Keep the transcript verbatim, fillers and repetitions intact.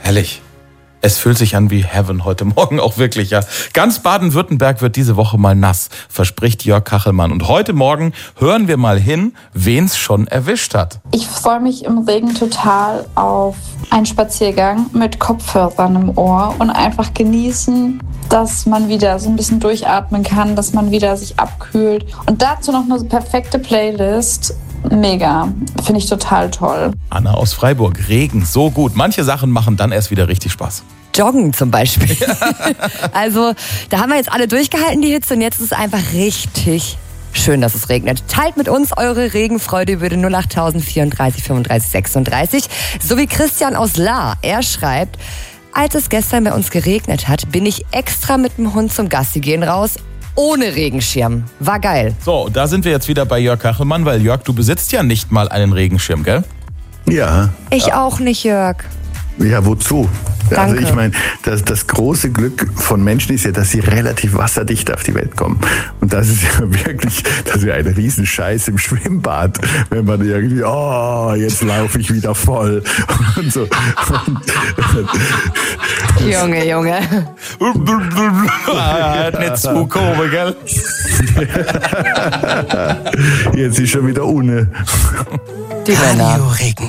Herrlich. Es fühlt sich an wie Heaven heute Morgen auch wirklich, ja. Ganz Baden-Württemberg wird diese Woche mal nass, verspricht Jörg Kachelmann. Und heute Morgen hören wir mal hin, wen's schon erwischt hat. Ich freue mich im Regen total auf einen Spaziergang mit Kopfhörern im Ohr und einfach genießen, dass man wieder so ein bisschen durchatmen kann, dass man wieder sich abkühlt. Und dazu noch eine perfekte Playlist. Mega. Finde ich total toll. Anna aus Freiburg. Regen, so gut. Manche Sachen machen dann erst wieder richtig Spaß. Joggen zum Beispiel. Also, da haben wir jetzt alle durchgehalten, die Hitze, und jetzt ist es einfach richtig schön, dass es regnet. Teilt mit uns eure Regenfreude über den null acht vierunddreißig fünfunddreißig sechsunddreißig. So wie Christian aus Lahr. Er schreibt: Als es gestern bei uns geregnet hat, bin ich extra mit dem Hund zum Gassi gehen raus. Ohne Regenschirm. War geil. So, da sind wir jetzt wieder bei Jörg Kachelmann, weil Jörg, du besitzt ja nicht mal einen Regenschirm, gell? Ja. Ich auch nicht, Jörg. Ja, wozu? Danke. Also ich meine, das, das große Glück von Menschen ist ja, dass sie relativ wasserdicht auf die Welt kommen. Und das ist ja wirklich, das ist ja ein Riesenscheiß im Schwimmbad, wenn man irgendwie, oh, jetzt laufe ich wieder voll und so. Und, Junge, Junge. Hat nicht zu komisch, gell? jetzt ist schon wieder ohne. Die Männer.